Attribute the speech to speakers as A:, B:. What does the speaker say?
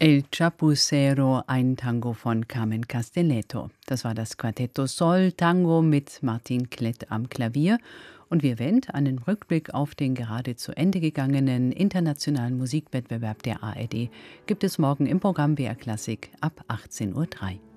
A: El Chapucero, ein Tango von Carmen Castelletto. Das war das Quartetto Sol Tango mit Martin Klett am Klavier. Und wir wenden einen Rückblick auf den gerade zu Ende gegangenen internationalen Musikwettbewerb der ARD. Gibt es morgen im Programm BR Klassik ab 18:03 Uhr.